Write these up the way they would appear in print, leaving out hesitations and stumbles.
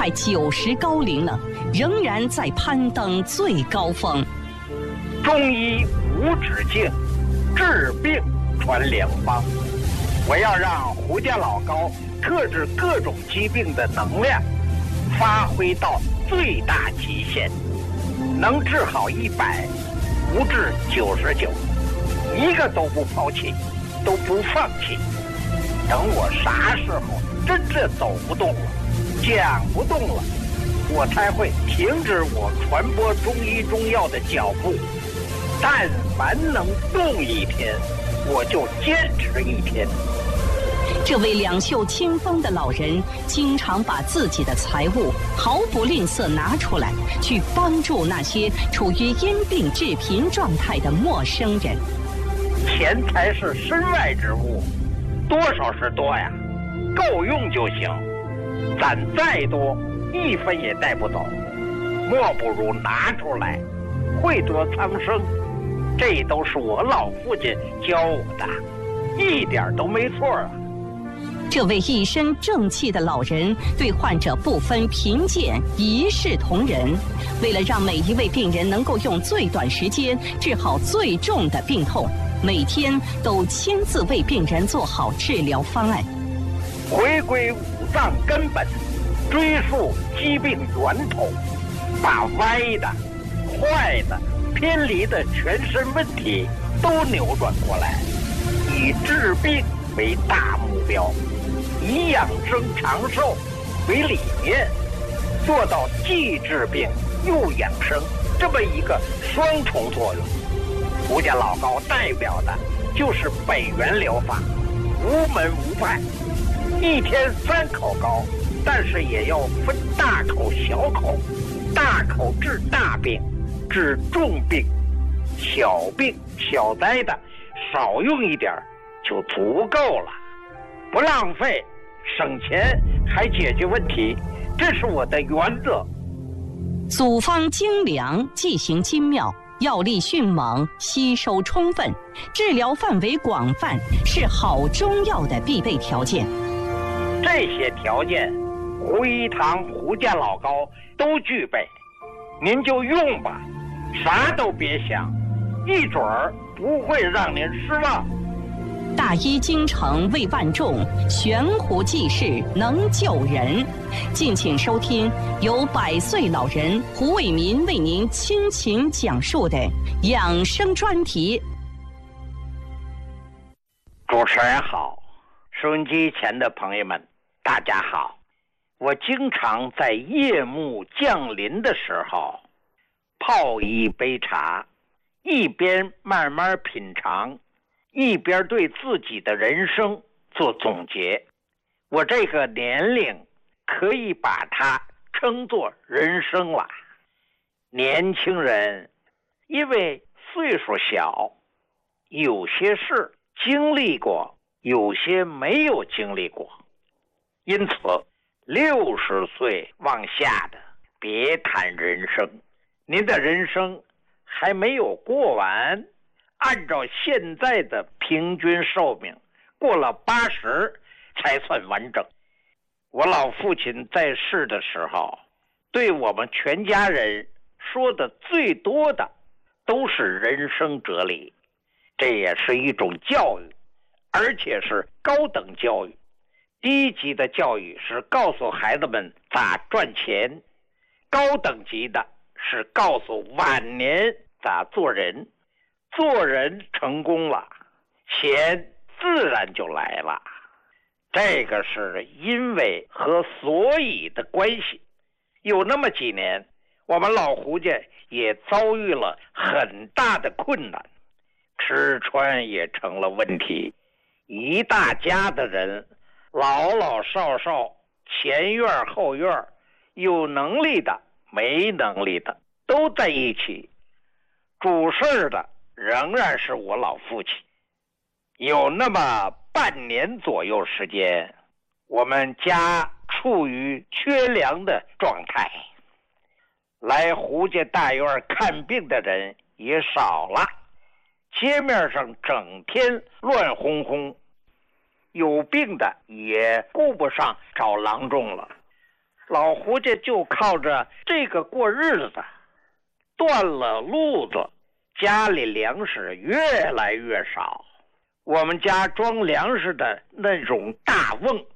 快90高龄了，仍然在攀登最高峰。 中医无止境，治病传良方。我要让胡家老高克制各种疾病的能量发挥到最大极限，能治好100，不治99，一个都不抛弃，都不放弃。等我啥时候真正走不动了，讲不动了，我才会停止我传播中医中药的脚步。但凡能动一天，我就坚持1天。 这位两袖清风的老人，经常把自己的财物毫不吝啬拿出来，去帮助那些处于因病致贫状态的陌生人。 钱财是身外之物，多少是多呀，够用就行。攒再多，1分也带不走，莫不如拿出来，惠泽苍生。这都是我老父亲教我的，一点都没错啊。 这位一身正气的老人对患者不分贫贱，一视同仁。为了让每一位病人能够用最短时间治好最重的病痛，每天都亲自为病人做好治疗方案。 回归五脏根本，追溯疾病源头，把歪的、坏的、偏离的全身问题都扭转过来，以治病为大目标，以养生长寿为理念，做到既治病又养生这么一个双重作用。胡家老高代表的就是北元疗法，无门无派，1天3口膏，但是也要分大口小口，大口治大病，治重病，小病小灾的少用一点就足够了，不浪费，省钱还解决问题，这是我的原则。 组方精良，剂型精妙，药力迅猛，吸收充分，治疗范围广泛，是好中药的必备条件。 这些条件，胡一堂、胡家老高都具备，您就用吧，啥都别想，一准儿不会让您失望。 大医精诚为万众，悬壶济世能救人。敬请收听由100岁老人胡伟民为您倾情讲述的养生专题。 主持人好，收音机前的朋友们大家好。我经常在夜幕降临的时候泡一杯茶，一边慢慢品尝，一边对自己的人生做总结。我这个年龄可以把它称作人生了。年轻人因为岁数小，有些事经历过，有些没有经历过，因此60岁往下的别谈人生，您的人生还没有过完，按照现在的平均寿命，过了80才算完整。我老父亲在世的时候，对我们全家人说的最多的都是人生哲理，这也是一种教育，而且是高等教育。低级的教育是告诉孩子们咋赚钱，高等级的是告诉晚年咋做人。做人成功了，钱自然就来了。这个是因为和所以的关系。有那么几年，我们老胡家也遭遇了很大的困难，吃穿也成了问题。一大家的人，老老少少，前院后院，有能力的没能力的都在一起，主事的仍然是我老父亲。有那么半年左右时间，我们家处于缺粮的状态，来胡家大院看病的人也少了，街面上整天乱哄哄，有病的也顾不上找郎中了。 老胡家就靠着这个过日子，断了路子，家里粮食越来越少。我们家装粮食的那种大瓮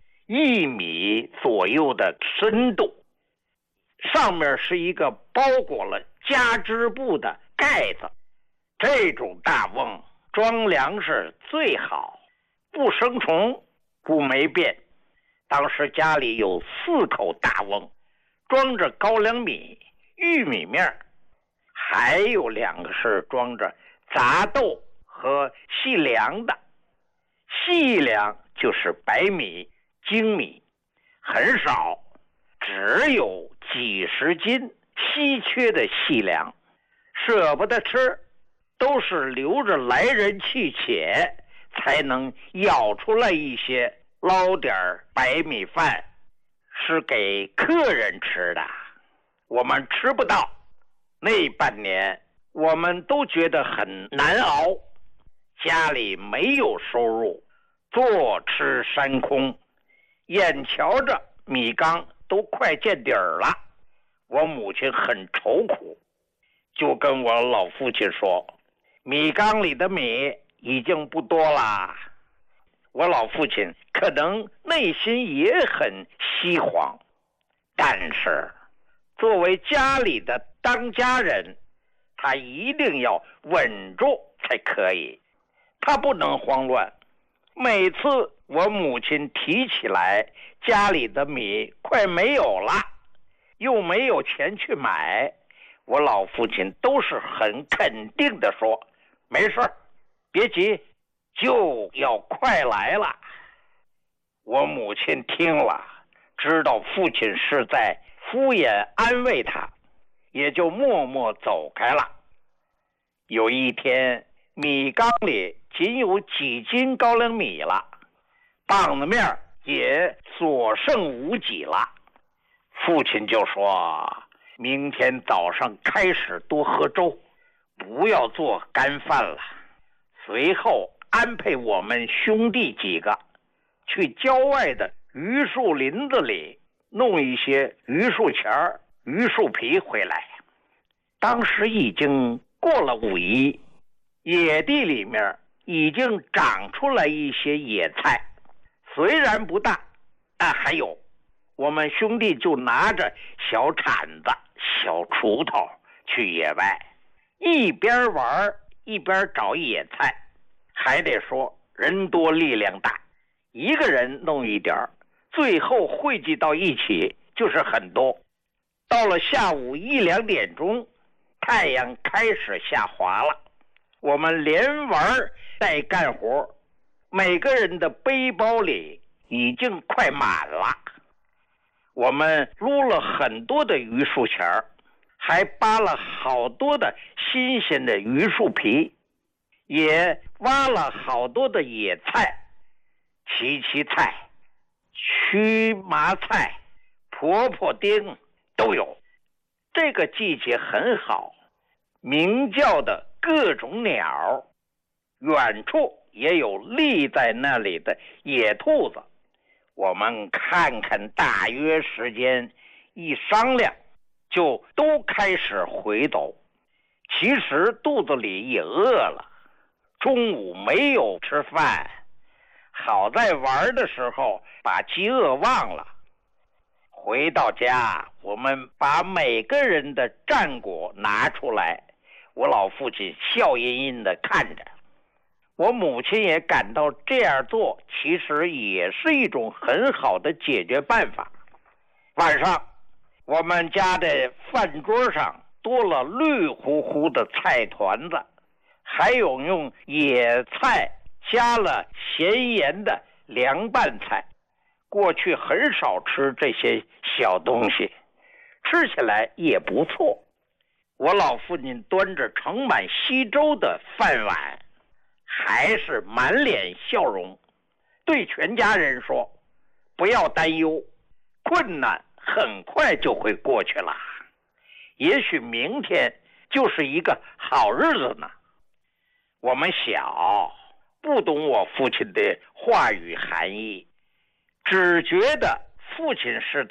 ，1米左右的深度，上面是一个包裹了加织布的盖子。这种大瓮装粮食最好，不生虫，不霉变。当时家里有4口大瓮，装着高粱米、玉米面，还有2个是装着杂豆和细粮的。细粮就是白米、精米，很少，只有几十斤稀缺的细粮，舍不得吃，都是留着来人去且，才能舀出来一些，捞点白米饭，是给客人吃的，我们吃不到。那半年我们都觉得很难熬，家里没有收入，坐吃山空，眼瞧着米缸都快见底儿了。我母亲很愁苦，就跟我老父亲说，米缸里的米已经不多啦。我老父亲可能内心也很稀慌，但是作为家里的当家人，他一定要稳住才可以，他不能慌乱。每次我母亲提起来家里的米快没有了，又没有钱去买，我老父亲都是很肯定的说，没事，别急，就要快来了。我母亲听了，知道父亲是在敷衍安慰他，也就默默走开了。有一天，米缸里仅有几斤高粱米了，棒子面也所剩无几了。父亲就说，明天早上开始多喝粥，不要做干饭了。随后安排我们兄弟几个去郊外的榆树林子里弄一些榆树钱、榆树皮回来。当时已经过了5一，野地里面已经长出来一些野菜，虽然不大，但还有。我们兄弟就拿着小铲子、小锄头去野外，一边玩一边找野菜。还得说人多力量大，一个人弄一点，最后汇集到一起就是很多。到了下午1、2点钟，太阳开始下滑了，我们连玩带干活，每个人的背包里已经快满了。我们撸了很多的榆树钱，还扒了好多的新鲜的榆树皮，也挖了好多的野菜，荠菜、须麻菜、婆婆丁都有。这个季节很好，鸣叫的各种鸟，远处也有立在那里的野兔子。我们看看大约时间，一商量就都开始回走。其实肚子里也饿了，中午没有吃饭，好在玩的时候把饥饿忘了。回到家，我们把每个人的战果拿出来，我老父亲笑吟吟地看着，我母亲也感到这样做其实也是一种很好的解决办法。晚上我们家的饭桌上多了绿乎乎的菜团子，还有用野菜加了咸盐的凉拌菜。过去很少吃这些小东西，吃起来也不错。我老父亲端着盛满稀粥的饭碗，还是满脸笑容，对全家人说，不要担忧，困难很快就会过去了，也许明天就是一个好日子呢。我们小，不懂我父亲的话语含义，只觉得父亲是在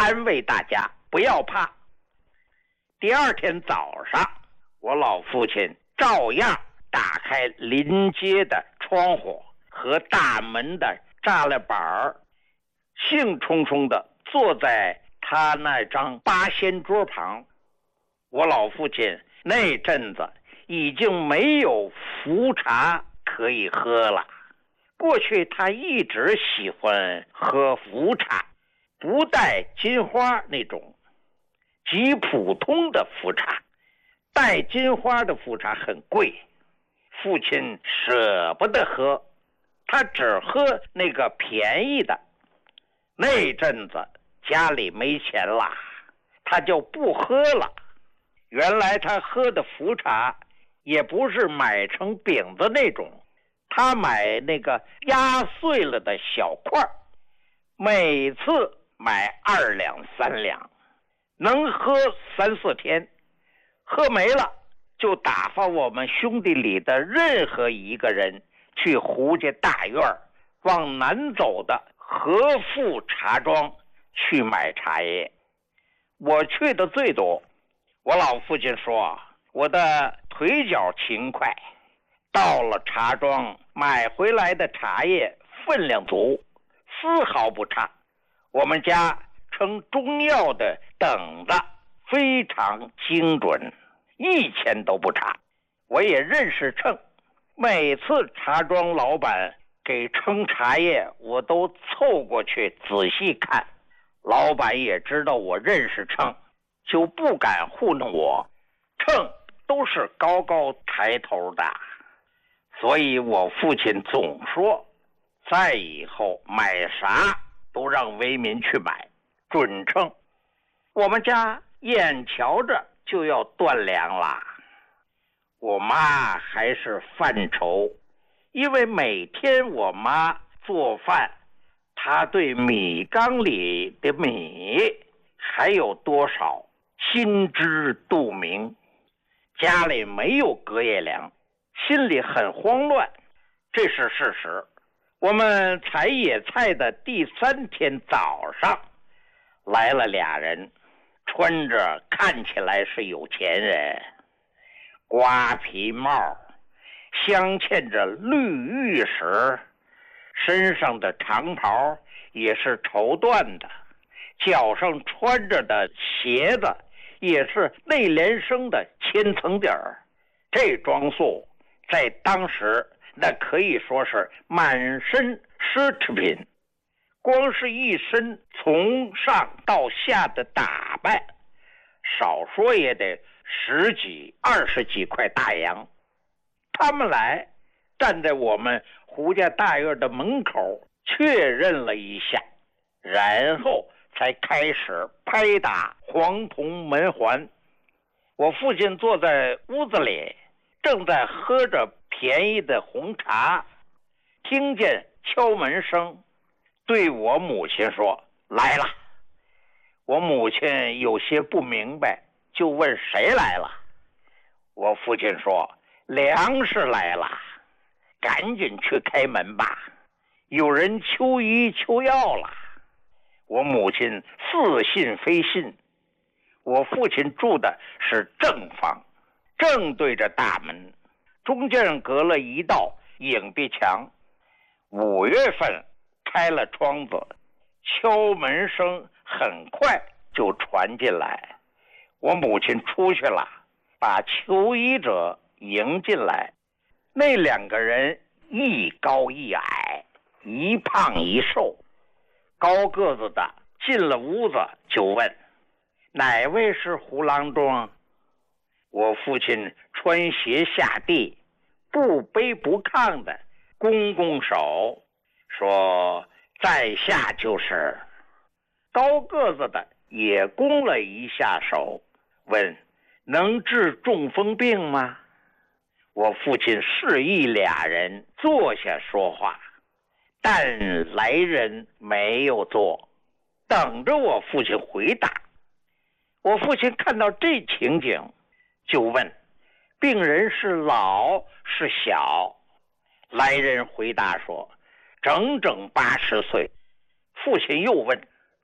安慰大家不要怕。第二天早上，我老父亲照样打开临街的窗户和大门的栅栏板，兴冲冲地坐在他那张八仙桌旁。我老父亲那阵子已经没有茯茶可以喝了。过去他一直喜欢喝茯茶，不带金花那种，极普通的茯茶。带金花的茯茶很贵，父亲舍不得喝，他只喝那个便宜的。那阵子家里没钱了，他就不喝了。原来他喝的茯茶也不是买成饼子那种，他买那个压碎了的小块，每次买2两3两，能喝3、4天，喝没了就打发我们兄弟里的任何一个人去胡家大院往南走的和富茶庄去买茶叶。我去的最多。我老父亲说我的腿脚勤快，到了茶庄买回来的茶叶分量足，丝毫不差。我们家称中药的等子非常精准，1钱都不差。我也认识秤，每次茶庄老板给称茶叶，我都凑过去仔细看。老板也知道我认识秤，就不敢糊弄我，秤都是高高抬头的。所以我父亲总说，再以后买啥都让为民去买，准称。我们家眼瞧着就要断粮了，我妈还是犯愁，因为每天我妈做饭，她对米缸里的米还有多少心知肚明。家里没有隔夜粮，心里很慌乱，这是事实。我们采野菜的第3天早上，来了2人，穿着看起来是有钱人，瓜皮帽，镶嵌着绿玉石，身上的长袍也是绸缎的，脚上穿着的鞋子也是内联升的千层底儿。这装束在当时那可以说是满身奢侈品，光是一身从上到下的打扮，少说也得10几20几块大洋。他们来站在我们胡家大院的门口确认了一下，然后才开始拍打黄铜门环。我父亲坐在屋子里，正在喝着便宜的红茶，听见敲门声，对我母亲说来了。我母亲有些不明白，就问谁来了。我父亲说粮食来了，赶紧去开门吧，有人求医求药了。我母亲似信非信。我父亲住的是正房，正对着大门，中间隔了一道影壁墙。5月份开了窗子，敲门声很快就传进来。我母亲出去了，把求医者迎进来。那2个人一高一矮，一胖一瘦。高个子的进了屋子就问哪位是胡郎中。我父亲穿鞋下地，不卑不亢的拱拱手说在下就是。高个子的也拱了一下手，问能治中风病吗？我父亲示意2人坐下说话，但来人没有坐，等着我父亲回答。我父亲看到这情景，就问病人是老是小。来人回答说整整80岁。父亲又问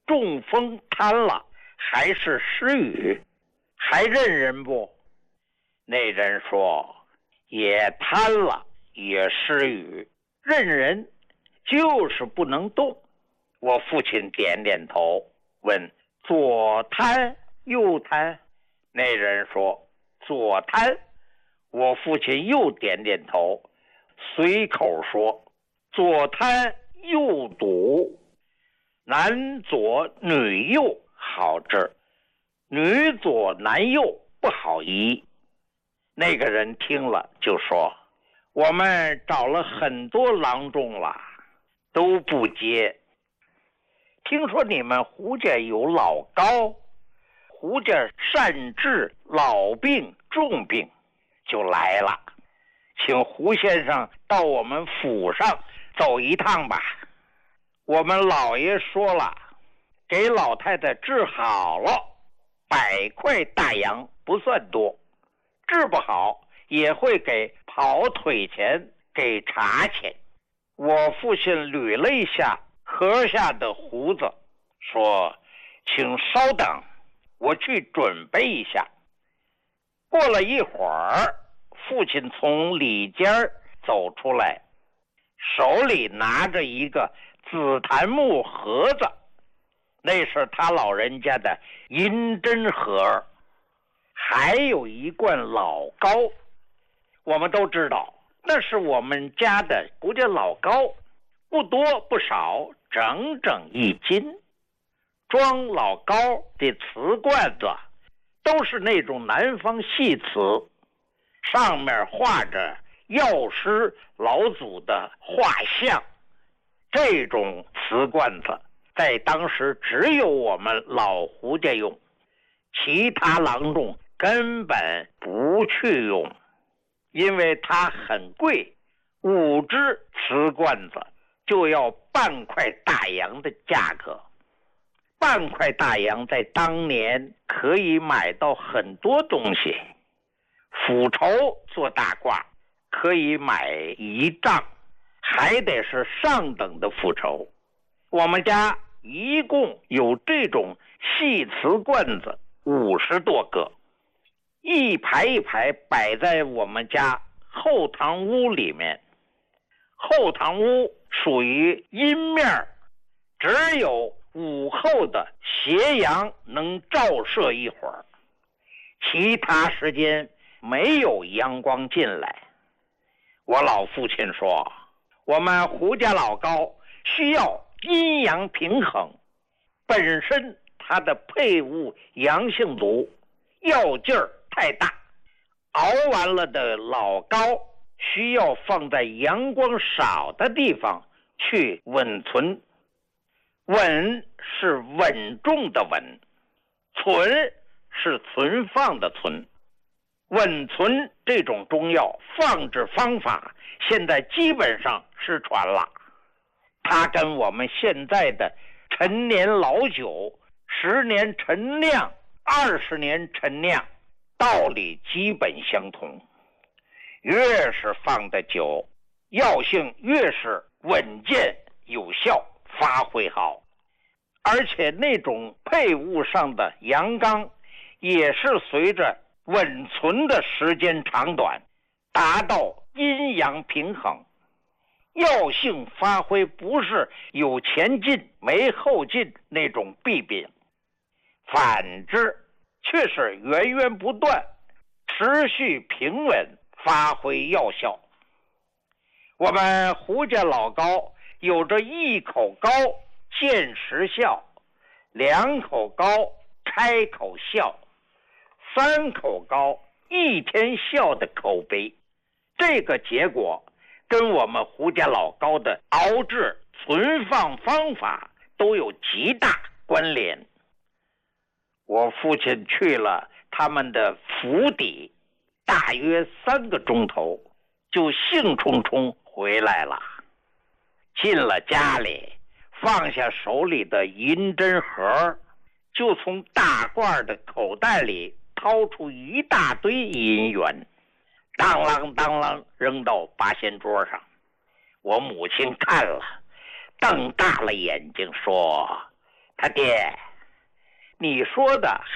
中风瘫了，还是失语，还认人不？那人说，也瘫了，也失语，认人，就是不能动。我父亲点点头，问，左瘫右瘫？那人说，左瘫。我父亲又点点头，随口说，左瘫右堵，男左女右好治，女左男右不好医。那个人听了就说，我们找了很多郎中了，都不接。听说你们胡家有老高，胡家善治老病重病，就来了，请胡先生到我们府上走一趟吧。我们老爷说了，给老太太治好了100块大洋不算多，治不好也会给跑腿钱，给茶钱。我父亲捋了一下颌下的胡子，说，请稍等，我去准备一下。过了一会儿，父亲从里间走出来，手里拿着一个紫檀木盒子，那是他老人家的银针盒，还有一罐老高。我们都知道，那是我们家的胡家老高，不多不少，整整1斤。装老高的瓷罐子都是那种南方细瓷，上面画着药师老祖的画像。这种瓷罐子在当时只有我们老胡家用，其他郎中根本不去用，因为它很贵，5只瓷罐子就要半块大洋的价格。半块大洋在当年可以买到很多东西，斧绸做大褂可以买1丈，还得是上等的斧绸。我们家一共有这种细瓷罐子50多个，一排一排摆在我们家后堂屋里面。后堂屋属于阴面，只有午后的斜阳能照射一会儿，其他时间没有阳光进来。我老父亲说，我们胡家老高需要阴阳平衡，本身它的配伍阳性毒，药劲儿太大，熬完了的老高需要放在阳光少的地方去稳存。稳是稳重的稳，存是存放的存。稳存这种中药放置方法现在基本上失传了，它跟我们现在的陈年老酒10年陈酿20年陈酿道理基本相同。越是放的久，药性越是稳健有效，发挥好，而且那种配伍上的阳刚也是随着稳存的时间长短达到阴阳平衡，药性发挥不是有前进没后进那种弊病，反之却是源源不断，持续平稳发挥药效。我们胡家老高有着1口高见时效，2口高开口效，3口高1天效的口碑，这个结果跟我们胡家老高的熬制存放方法都有极大关联。我父亲去了他们的府邸，大约3个钟头就兴冲冲回来了。进了家里，放下手里的银针盒，就从大褂的口袋里掏出一大堆银元，当啷当啷扔到八仙桌上。我母亲看了，瞪大了眼睛说：“ 他爹，你说的